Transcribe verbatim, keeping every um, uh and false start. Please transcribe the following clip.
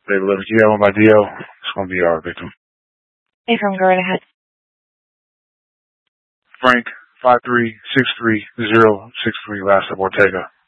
They live G L by D L. It's going to be our victim. Hey, from go right ahead. Frank, five three six three zero six three, last of Ortega.